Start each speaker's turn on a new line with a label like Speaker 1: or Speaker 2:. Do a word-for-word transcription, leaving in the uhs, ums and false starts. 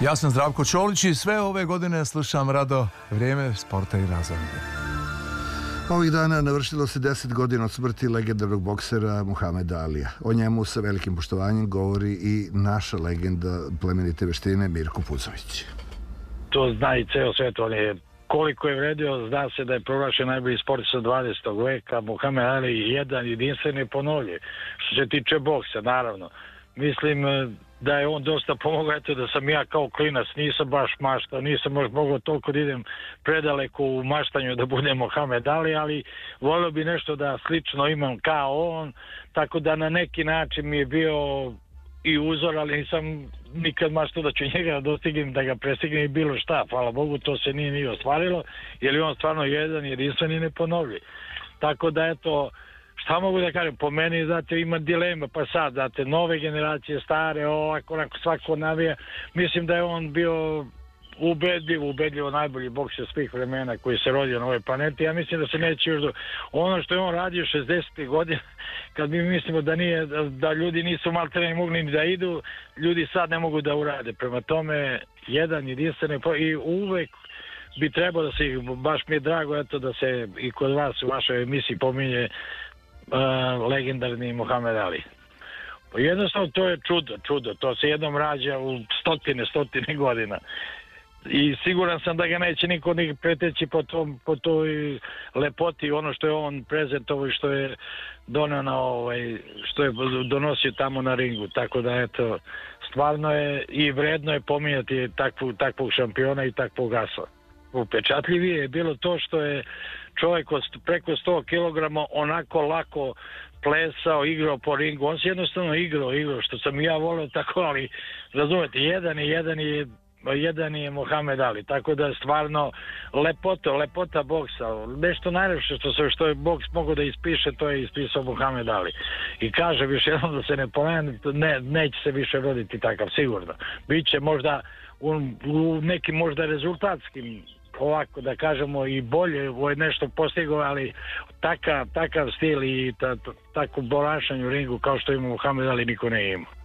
Speaker 1: Ja sam Zdravko Čolić i sve ove godine slušam rado Vrijeme sporta i razonode.
Speaker 2: Ovih dana navršilo se deset godina od smrti legendarnog boksera Muhameda Alija. O njemu sa velikim poštovanjem govori i naša legenda plemenite veštine Mirko Puzović.
Speaker 3: To zna i ceo svet, on je koliko je vredio, zna se da je proglašen najbolji sportista dvadesetog veka. Muhamed Ali jedan jedinstven je ponovlje. Što se tiče boksa, naravno. Mislim da je on dosta pomogao, eto da sam ja kao klinac, nisam baš maštao, nisam možda mogao toliko da idem predaleko u maštanju da budem Muhamed Ali, ali volio bi nešto da slično imam kao on, tako da na neki način mi je bio i uzor, ali nisam nikad maštao da ću njega dostignem, da ga prestignem i bilo šta. Hvala Bogu, to se nije ni ostvarilo, jer je on stvarno jedan, jedinstven i neponovljiv. Tako da, eto, šta mogu da kažem, po meni, znate, ima dilema, pa sad, znate, nove generacije, stare, ovako, onako, svako navija. Mislim da je on bio ubedljivo, ubedljivo najbolji bokser svih vremena koji se rodio na ovoj planeti. Ja mislim da se neće još do... Ono što je on radio šezdesetih godina, kad mi mislimo da nije, da ljudi nisu maltene mogli ni da idu, ljudi sad ne mogu da urade. Prema tome, jedan jedinstveni i uvek bi trebao da se, baš mi je drago, eto, da se i kod vas u vašoj emisiji pominje uh, legendarni Muhamed Ali. Jednostavno, to je čudo, čudo. To se jednom rađa u stotine, stotine godina. I siguran sam da ga neće niko ni preteći po, tom, po toj lepoti, ono što je on prezentovao i što je donio na ovaj, što je donosio tamo na ringu. Tako da, eto, stvarno je i vredno je pominjati takvu, takvog šampiona i takvog asa. Upečatljivije je bilo to što je čovjek od preko sto kilograma onako lako plesao, igrao po ringu. On se jednostavno igrao, igrao, što sam ja volio tako, ali razumete, jedan i jedan je jedan je Muhamed Ali, tako da je stvarno lepota, lepota boksa. Nešto najlepše što se što je boks mogao da ispiše, to je ispisao Muhamed Ali. I kaže više jednom da se ne pomene, ne, neće se više roditi takav, sigurno. Biće možda u, u nekim možda rezultatskim, ovako da kažemo, i bolje ovo je nešto postigao, ali takav, takav stil i ta, ta, takvu ponašanje u ringu kao što ima Muhamed Ali niko ne ima.